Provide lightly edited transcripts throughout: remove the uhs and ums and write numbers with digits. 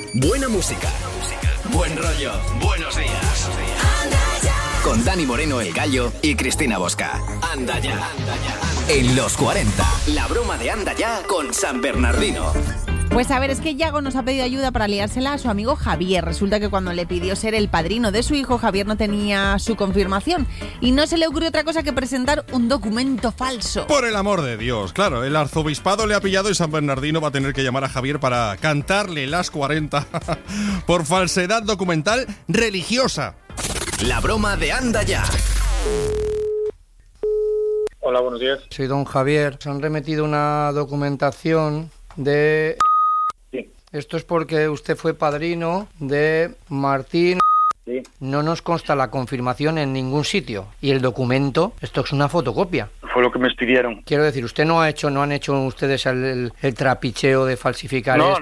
Buena música. Buen rollo. Buenos días. Con Dani Moreno, el Gallo, y Cristina Bosca. Anda ya. En los 40. La broma de Anda ya con San Bernardino. Pues a ver, es que Yago nos ha pedido ayuda para liársela a su amigo Javier. Resulta que cuando le pidió ser el padrino de su hijo, Javier no tenía su confirmación y no se le ocurrió otra cosa que presentar un documento falso. Por el amor de Dios, claro, el arzobispado le ha pillado y San Bernardino va a tener que llamar a Javier para cantarle las 40 por falsedad documental religiosa. La broma de Anda ya. Hola, buenos días. Soy don Javier. Se han remitido una documentación de... Sí. Esto es porque usted fue padrino de Martín... Sí. No nos consta la confirmación en ningún sitio. Y el documento, esto es una fotocopia. Fue lo que me pidieron. Quiero decir, no han hecho ustedes el trapicheo de falsificar esto.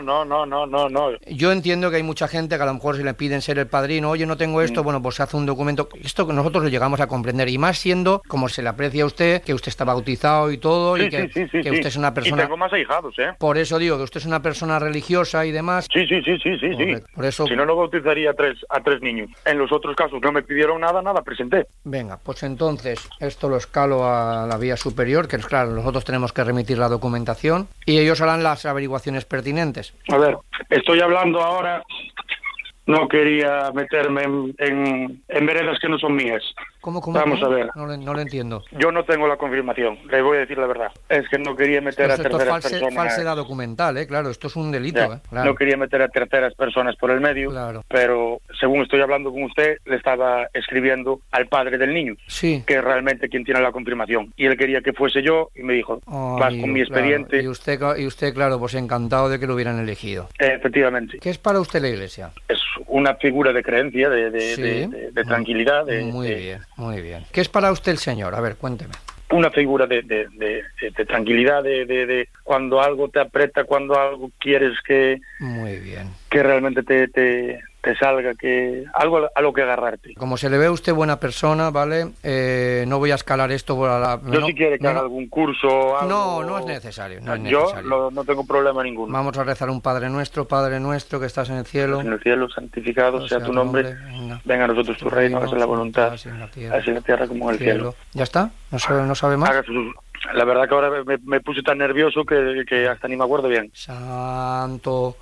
No. Yo entiendo que hay mucha gente que a lo mejor se le piden ser el padrino. Oye, no tengo esto, bueno, pues se hace un documento. Esto que nosotros lo llegamos a comprender. Y más siendo, como se le aprecia a usted, que usted está bautizado y todo, y que usted es una persona... Y tengo más ahijados, ¿eh? Por eso digo que usted es una persona religiosa y demás. Sí. Correcto. Por eso... Si no, no bautizaría a tres niños. En los otros casos no me pidieron nada presenté. Venga, pues entonces esto lo escalo a la vía superior, que es claro, nosotros tenemos que remitir la documentación y ellos harán las averiguaciones pertinentes. A ver, estoy hablando ahora... No quería meterme en veredas que no son mías. ¿Cómo? Vamos a ver. No lo entiendo. Yo no tengo la confirmación, le voy a decir la verdad. Es que no quería meter a terceras personas... falsedad documental, claro, esto es un delito. Ya, claro. No quería meter a terceras personas por el medio, claro. Pero según estoy hablando con usted, le estaba escribiendo al padre del niño, sí, que es realmente quien tiene la confirmación. Y él quería que fuese yo y me dijo, vas con mi expediente. Claro. Y usted, claro, pues encantado de que lo hubieran elegido. Efectivamente. ¿Qué es para usted la Iglesia? Es una figura de creencia, de tranquilidad. Muy bien. ¿Qué es para usted el Señor? A ver, cuénteme. Una figura de tranquilidad, de cuando algo te aprieta, cuando algo quieres que... Muy bien. Que realmente te salga, que algo a lo que agarrarte. Como se le ve a usted buena persona, ¿vale? No voy a escalar esto por la... Yo si quiere que haga algún curso o algo... No es necesario. Yo no tengo problema ninguno. Vamos a rezar un Padre Nuestro que estás en el cielo. En el cielo, santificado sea tu nombre. Venga a nosotros tu reino, hágase la voluntad, así en la tierra como en el cielo. ¿Ya está? ¿No sabe más? La verdad que ahora me puse tan nervioso que hasta ni me acuerdo bien. Santo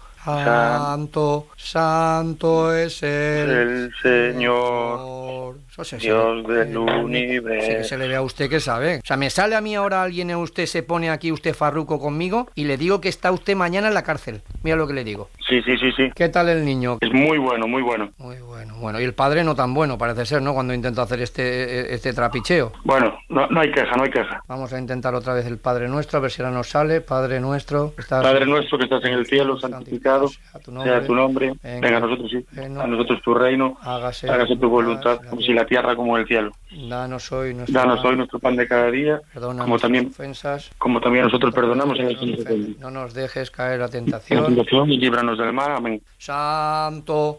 es el Señor, Dios del universo. Sí, que se le ve a usted que sabe. O sea, me sale a mí ahora alguien y usted se pone aquí, usted farruco conmigo, y le digo que está usted mañana en la cárcel. Mira lo que le digo. Sí. ¿Qué tal el niño? Es muy bueno. Muy bueno. Y el padre no tan bueno, parece ser, ¿no? Cuando intenta hacer este trapicheo. Bueno, no hay queja. Vamos a intentar otra vez el Padre Nuestro, a ver si ahora nos sale. Padre Nuestro, Padre Nuestro que estás en el cielo, santificado sea tu nombre. Venga a nosotros, a nosotros tu reino. Hágase tu voluntad, como si la tierra como en el cielo. Danos hoy nuestro pan de cada día, como también nosotros perdonamos a los que nos ofenden. No nos dejes caer la tentación y líbranos del mal. Amén. Santo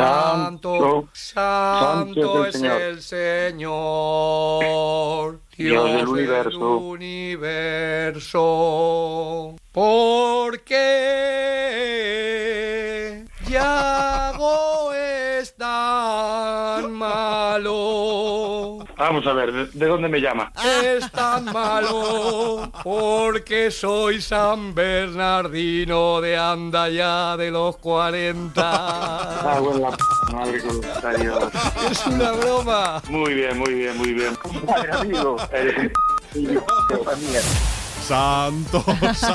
es el Señor, Dios del universo. Porque Yago es tan malo. Vamos a ver, ¿de dónde me llama? Es tan malo porque soy San Bernardino de Anda ya de los 40. Bueno, madre con Dios. Es una broma. Muy bien. Compadre, amigo. Santo.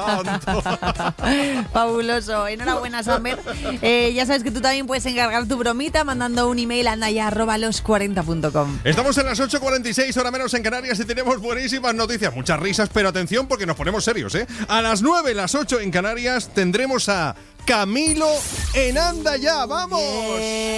Fabuloso. Enhorabuena, Samber. Ya sabes que tú también puedes encargar tu bromita mandando un email a andaya@los40.com. Estamos en las 8:46, hora menos en Canarias, y tenemos buenísimas noticias. Muchas risas, pero atención porque nos ponemos serios, ¿eh? A las 9, las 8 en Canarias tendremos a Camilo en Anda Ya. ¡Vamos!